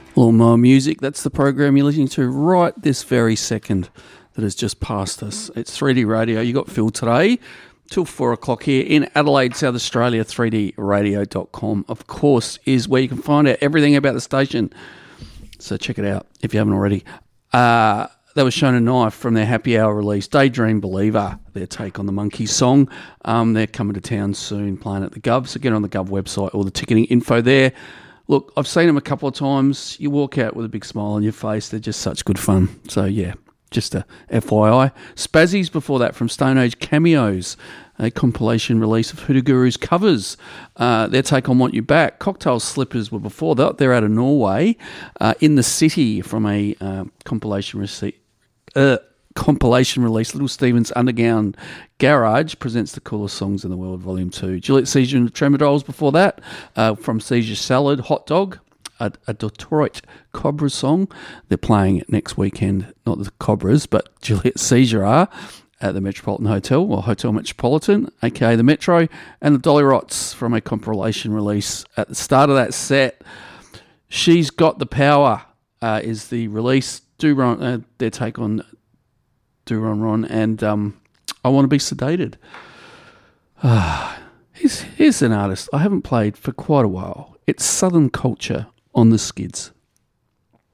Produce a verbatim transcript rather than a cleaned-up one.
Little more music. That's the program you're listening to right this very second that has just passed us. It's three D Radio. You got Phil today till four o'clock here in Adelaide, South Australia. three d radio dot com, of course, is where you can find out everything about the station. So check it out if you haven't already. Uh, they were shown a knife from their happy hour release, Daydream Believer, their take on the Monkees song. Um, they're coming to town soon, playing at the Gov. So get on the Gov website, all the ticketing info there. Look, I've seen them a couple of times. You walk out with a big smile on your face. They're just such good fun. So, yeah, just a F Y I. Spazzies before that from Stone Age Cameos, a compilation release of Hoodoo Guru's covers. Uh, their take on Want You Back. Cocktail Slippers were before that. They're out of Norway. Uh, In the City from a uh, compilation receipt. Uh, compilation release, Little Steven's Underground Garage presents the coolest songs in the world, Volume two. Juliet Seizure and the Tremodoles before that, uh, from Seizure Salad, Hot Dog, a, a Detroit Cobras song. They're playing it next weekend, not the Cobras, but Juliet Seizure are at the Metropolitan Hotel, or Hotel Metropolitan, aka the Metro, and the Dolly Rots from a compilation release at the start of that set. She's Got the Power uh, is the release, Do Ron, uh, their take on Do Ron Ron, and um, I Want to Be Sedated. Ah, here's, here's an artist I haven't played for quite a while. It's Southern Culture on the Skids.